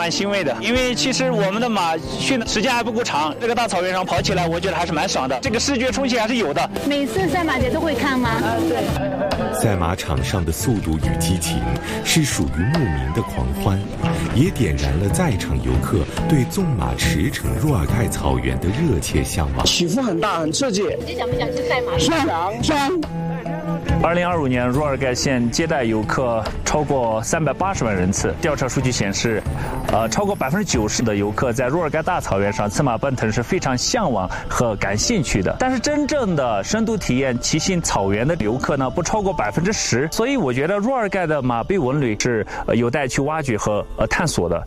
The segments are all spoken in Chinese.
蛮欣慰的，因为其实我们的马训的时间还不够长，这个大草原上跑起来，我觉得还是蛮爽的，这个视觉冲击还是有的。 每次赛马节都会看吗？ 对。赛马场上的速度与激情是属于牧民的狂欢，也点燃了在场游客对纵马驰骋若尔盖草原的热切向往。 起伏很大，很刺激。 你想不想去赛马？ 想。 2025年若尔盖县接待游客超过380万人次。调查数据显示，超过90%的游客在若尔盖大草原上策马奔腾是非常向往和感兴趣的。但是真正的深度体验骑行草原的游客呢，不超过10%。所以我觉得若尔盖的马背文旅是有待去挖掘和探索的。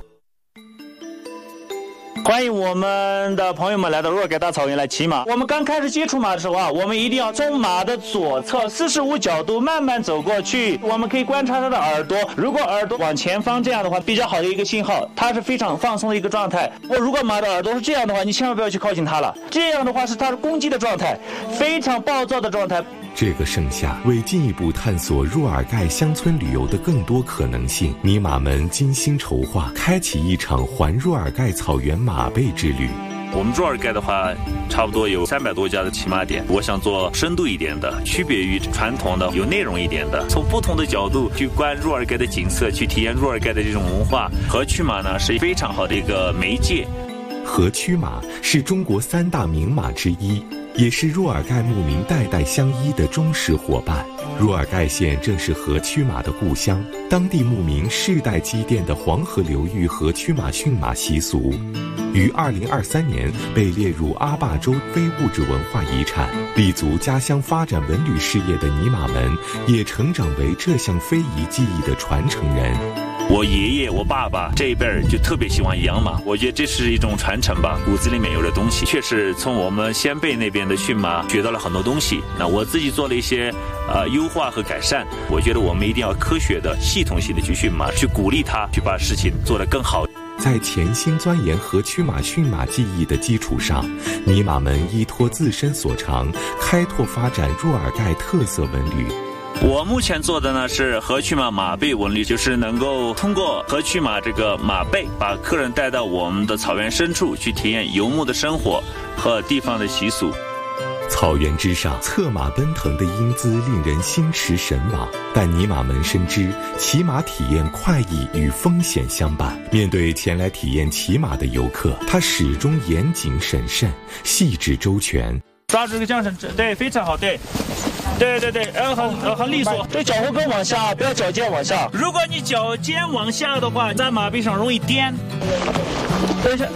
欢迎我们的朋友们来到若尔盖大草原来骑马。我们刚开始接触马的时候啊，我们一定要从马的左侧45角度慢慢走过去。我们可以观察它的耳朵，如果耳朵往前方这样的话，比较好的一个信号，它是非常放松的一个状态。如果马的耳朵是这样的话，你千万不要去靠近它了，这样的话是它是攻击的状态，非常暴躁的状态。 这个盛夏，为进一步探索若尔盖乡村旅游的更多可能性，尼玛们精心筹划，开启一场环若尔盖草原马背之旅。 我们若尔盖的话，差不多有300多家的骑马点。我想做深度一点的，区别于传统的有内容一点的，从不同的角度去观若尔盖的景色，去体验若尔盖的这种文化。河曲马呢是非常好的一个媒介。 河曲马是中国3大名马之一，也是若尔盖牧民代代相依的忠实伙伴。若尔盖县正是河曲马的故乡，当地牧民世代积淀的黄河流域河曲马驯马习俗，于2023年被列入阿坝州非物质文化遗产。立足家乡发展文旅事业的尼玛们，也成长为这项非遗技艺的传承人。 我爷爷我爸爸这一辈儿就特别喜欢养马，我觉得这是一种传承吧，骨子里面有的东西。确实从我们先辈那边的驯马学到了很多东西，那我自己做了一些优化和改善。我觉得我们一定要科学的系统性的去驯马，去鼓励他去把事情做得更好。 在潜心钻研河曲马驯马技艺的基础上，尼玛们依托自身所长，开拓发展若尔盖特色文旅。 我目前做的呢是河曲马马背文旅，就是能够通过河曲马这个马背，把客人带到我们的草原深处去体验游牧的生活和地方的习俗。 草原之上，策马奔腾的英姿令人心驰神往，但尼玛们深知骑马体验快意与风险相伴。面对前来体验骑马的游客，他始终严谨审慎，细致周全。 抓住这个缰绳，对，非常好，对。对，很利索。对，脚后跟往下，不要脚尖往下。如果你脚尖往下的话，在马背上容易颠。等一下。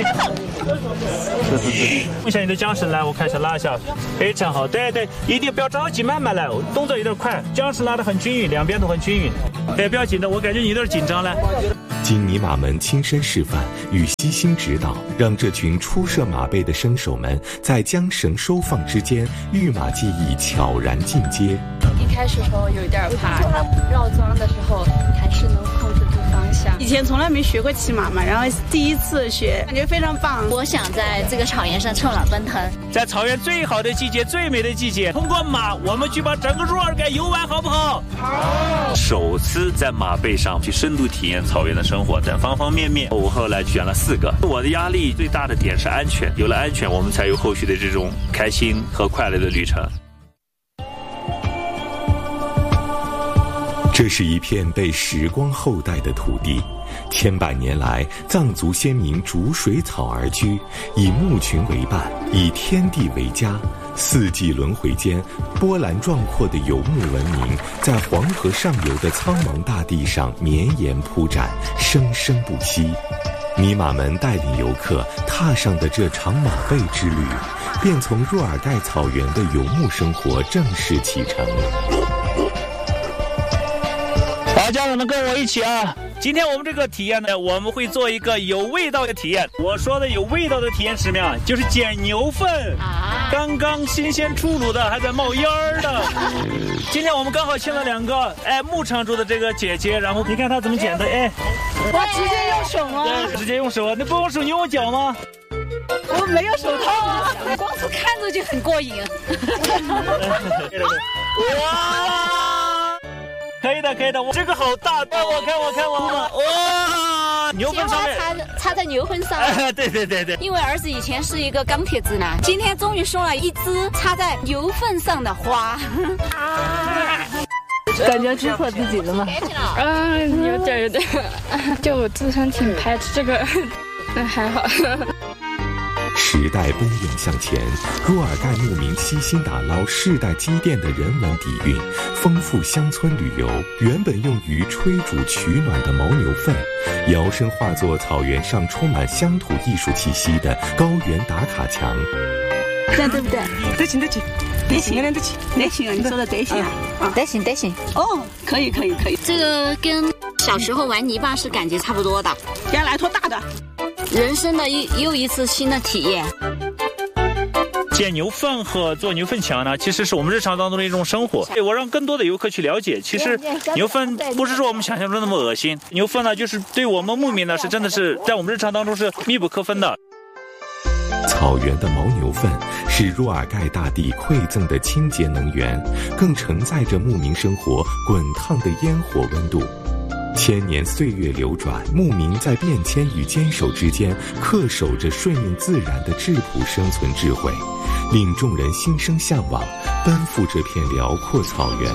用一下你的缰绳来，我开始拉一下，非常好。对，一定不要着急，慢慢来，动作有点快，缰绳拉得很均匀，两边都很均匀。对，不要紧张，我感觉你有点紧张了。 经尼玛们亲身示范与悉心指导，让这群初涉马背的生手们在缰绳收放之间，御马技艺悄然进阶。 一开始时候有点怕，绕桩的时候还是能控制住方向。 以前从来没学过骑马嘛，然后第一次学，感觉非常棒。 我想在这个草原上策马奔腾， 在草原最好的季节、最美的季节，通过马，我们去把整个若尔盖游玩，好不好？ 好。首次在马背上去深度体验草原的生活，在方方面面，我后来选了4个。我的压力最大的点是安全，有了安全，我们才有后续的这种开心和快乐的旅程。 这是一片被时光厚待的土地，千百年来，藏族先民逐水草而居，以牧群为伴，以天地为家。4季轮回间，波澜壮阔的游牧文明在黄河上游的苍茫大地上绵延铺展，生生不息。尼玛们带领游客踏上的这场马背之旅，便从若尔盖草原的游牧生活正式启程。 好，家长们跟我一起啊！今天我们这个体验呢，我们会做一个有味道的体验。我说的有味道的体验是什么呀？就是捡牛粪，刚刚新鲜出炉的，还在冒烟儿的。今天我们刚好请了2个牧场主的这个姐姐，然后你看她怎么捡的， 我直接用手吗？ 对，直接用手啊！那不用手，你用脚吗？ 我没有手套， 光是看着就很过瘾。 哇！可以的。 的，这个好大，看我，哇，牛粪上面插在牛粪上。 对。 因为儿子以前是一个钢铁直男，今天终于收了一枝插在牛粪上的花。 感觉突破自己了吗？ 有点，就我自身挺排斥这个，但还好。 时代奔涌向前，若尔盖牧民悉心打捞世代积淀的人文底蕴，丰富乡村旅游。原本用于炊煮取暖的牦牛粪，摇身化作草原上充满乡土艺术气息的高原打卡墙。 这样对不对？得行，得行，你说的得行啊， 得行。 哦，可以。 这个跟小时候玩泥巴是感觉差不多的。 给他来坨大的。 人生的又一次新的体验。 捡牛粪和做牛粪墙呢，其实是我们日常当中的一种生活。我让更多的游客去了解，其实牛粪不是说我们想象中那么恶心，牛粪呢，就是对我们牧民呢是真的是在我们日常当中是密不可分的。 草原的牦牛粪是若尔盖大地馈赠的清洁能源，更承载着牧民生活滚烫的烟火温度。千年岁月流转，牧民在变迁与坚守之间恪守着顺应自然的质朴生存智慧，令众人心生向往，奔赴这片辽阔草原。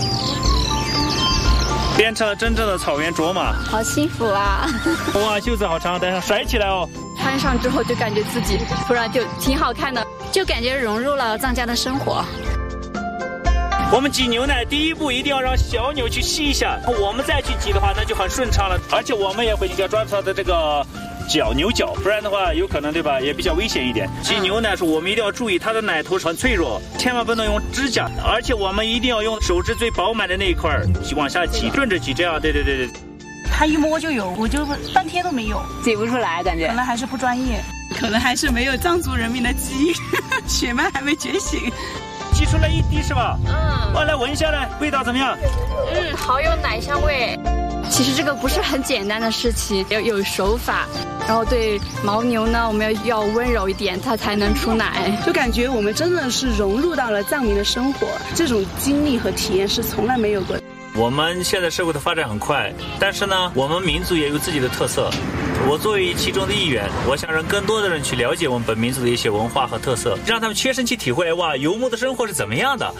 变成了真正的草原卓玛， 好幸福啊！ 哇，袖子好长，等一下甩起来哦。 穿上之后就感觉自己突然就挺好看的， 就感觉融入了藏家的生活。 我们挤牛奶，第一步一定要让小牛去吸一下，我们再去挤的话，那就很顺畅了。而且我们也会要抓住它的这个牛角，不然的话有可能对吧，也比较危险一点。挤牛奶时我们一定要注意它的奶头很脆弱，千万不能用指甲，而且我们一定要用手指最饱满的那一块往下挤，顺着挤，这样对。 他一摸就有，我就半天都没有， 挤不出来，感觉可能还是不专业，可能还是没有藏族人民的基因，血脉还没觉醒。 挤出来一滴是吧？我来闻一下来，味道怎么样？ 好有奶香味。其实这个不是很简单的事情，有手法。然后对牦牛呢，我们要温柔一点，它才能出奶。 就感觉我们真的是融入到了藏民的生活，这种经历和体验是从来没有过的。 我们现在社会的发展很快，但是呢，我们民族也有自己的特色。我作为其中的一员，我想让更多的人去了解我们本民族的一些文化和特色，让他们切身去体会哇，游牧的生活是怎么样的。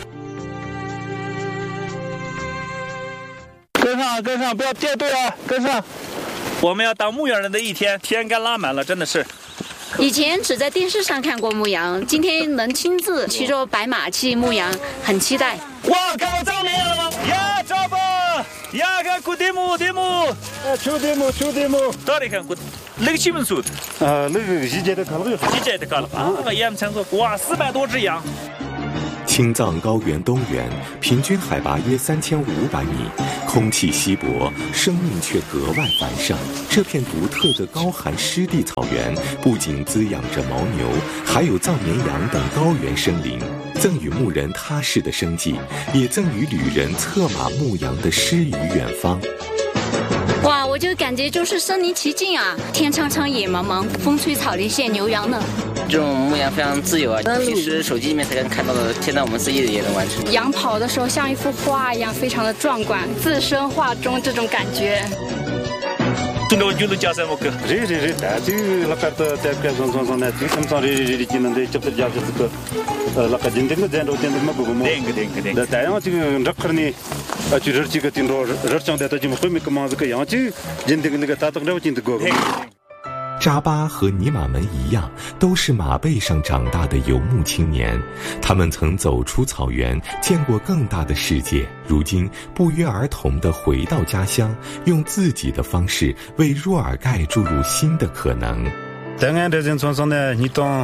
跟上，不要掉队啊！跟上，我们要当牧羊人的一天，天干拉满了，真的是。 以前只在电视上看过牧羊，今天能亲自骑着白马去牧羊，很期待。 哇，看到藏绵羊了吗？呀，找吧，呀，看古迪木，秋迪木，到底看古，那个基本数， 那个季节的看了， 那个也没听说，哇，400多只羊。 青藏高原东缘，平均海拔约3500米，空气稀薄，生命却格外繁盛。这片独特的高寒湿地草原，不仅滋养着牦牛，还有藏绵羊等高原生灵，赠予牧人踏实的生计，也赠予旅人策马牧羊的诗与远方。 哇，我就感觉就是身临其境啊！天苍苍，野茫茫，风吹草低见牛羊呢。 这种牧羊非常自由啊，平时手机里面才能看到的，现在我们自己也能完成。 羊跑的时候像一幅画一样，非常的壮观，自身画中这种感觉。 真的我觉得加山我哥。 但这个那个的在干上呢，这个上的技能的就不加这个，那个真正的在路边的么不么。对。那这样这个那可能就是这个听说热场的，他就会没个嘛这个样子，真正那个大东了真的过。 扎巴和尼玛门一样，都是马背上长大的游牧青年。他们曾走出草原，见过更大的世界，如今不约而同地回到家乡，用自己的方式为若尔盖注入新的可能。 当然这人村上呢，你当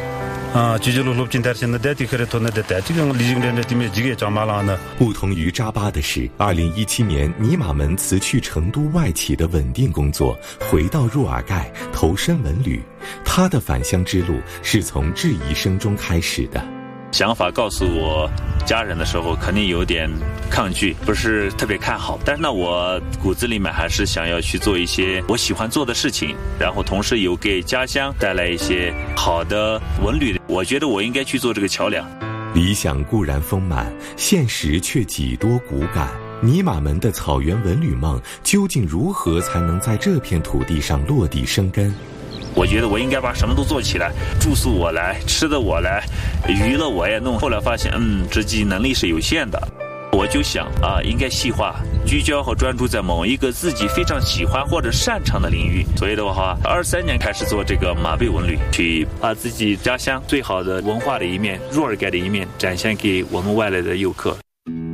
不同于扎巴的是，2017年尼玛门辞去成都外企的稳定工作，回到若尔盖投身文旅。他的返乡之路是从质疑声中开始的。 想法告诉我家人的时候，肯定有点抗拒，不是特别看好。但是呢，我骨子里面还是想要去做一些我喜欢做的事情，然后同时有给家乡带来一些好的文旅。我觉得我应该去做这个桥梁。 理想固然丰满，现实却几多骨感。 尼玛们的草原文旅梦究竟如何才能在这片土地上落地生根？ 我觉得我应该把什么都做起来，住宿我来，吃的我来，娱乐我也弄。后来发现，自己能力是有限的，我就想应该细化、聚焦和专注在某一个自己非常喜欢或者擅长的领域。所以的话，23年开始做这个马背文旅，去把自己家乡最好的文化的一面、若尔盖的一面展现给我们外来的游客。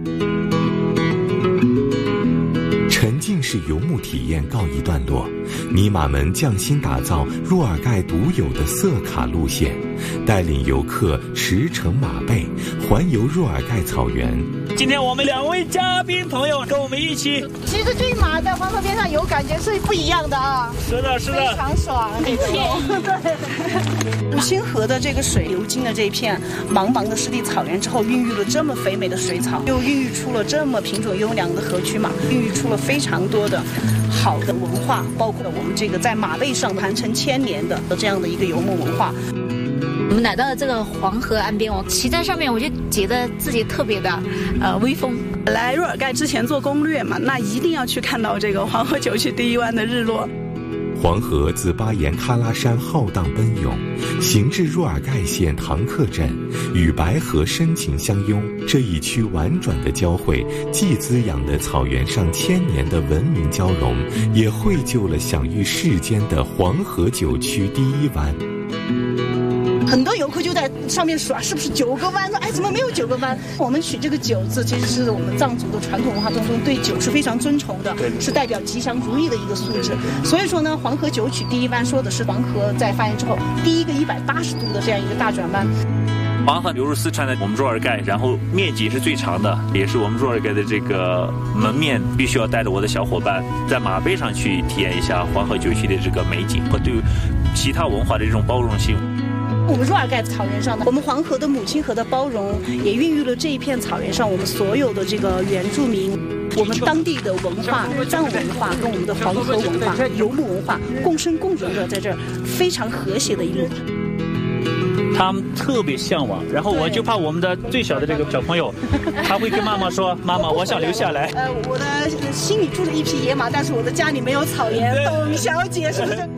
沉浸式游牧体验告一段落，尼玛们匠心打造若尔盖独有的色卡路线，带领游客驰骋马背，环游若尔盖草原。 今天我们2位嘉宾朋友跟我们一起， 其实骏马在黄河边上游感觉是不一样的啊。 是的，是的， 非常爽，很甜。对，五清河的这个水流经了这片茫茫的湿地草原之后，孕育了这么肥美的水草，又孕育出了这么品种优良的河曲马，孕育出了非常多的好的文化，包括我们这个在马背上传承1000年的这样的一个游牧文化。 我们来到了这个黄河岸边，我骑在上面，我就觉得自己特别的威风。 来若尔盖之前做攻略嘛，那一定要去看到这个黄河9曲第1湾的日落。 黄河自巴颜喀拉山浩荡奔涌，行至若尔盖县唐克镇，与白河深情相拥。这一区婉转的交汇，既滋养了草原上1000年的文明交融，也绘就了享誉世间的黄河9曲第1湾。 很多游客就在上面耍，是不是9个湾？说怎么没有9个湾？我们取这个9字，其实是我们藏族的传统文化当中对9是非常尊崇的，是代表吉祥如意的一个素质。所以说呢，黄河9曲第1湾说的是黄河在发源之后第一个180度的这样一个大转弯。 黄河流入四川的我们若尔盖，然后面积是最长的，也是我们若尔盖的这个门面，必须要带着我的小伙伴在马背上去体验一下黄河9曲的这个美景和对其他文化的这种包容性。 我们若尔盖草原上呢，我们黄河的母亲河的包容，也孕育了这一片草原上我们所有的这个原住民，我们当地的文化、藏文化跟我们的黄河文化、游牧文化共生共荣的，在这儿非常和谐的一路。 他们特别向往，然后我就怕我们的最小的这个小朋友，他会跟妈妈说：“妈妈，我想留下来。” 我的心里住着一匹野马，但是我的家里没有草原。董小姐是不是？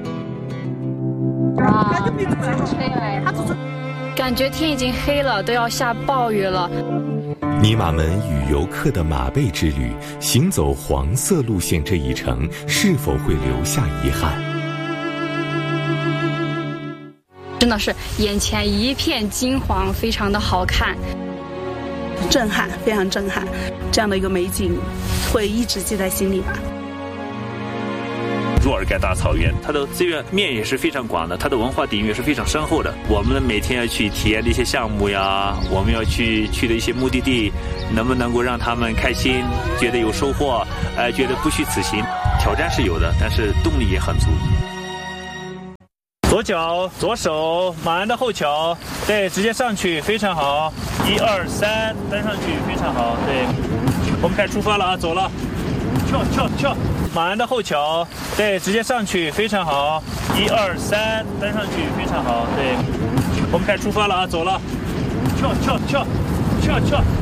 感觉天已经黑了，都要下暴雨了。 尼玛们与游客的马背之旅，行走黄色路线这一程，是否会留下遗憾？ 真的是眼前一片金黄，非常的好看， 震撼，非常震撼。这样的一个美景，会一直记在心里吧。 若尔盖大草原，它的资源面也是非常广的，它的文化底蕴也是非常深厚的。我们每天要去体验的一些项目呀，我们要去的一些目的地，能不能够让他们开心，觉得有收获，觉得不虚此行。挑战是有的，但是动力也很足。 左脚左手马鞍的后脚，对，直接上去，非常好。1、2、3，登上去，非常好。对，我们开始出发了啊，走了，跳。马鞍的后脚，对，直接上去，非常好。1、2、3，登上去，非常好。对，我们开始出发了啊，走了，跳。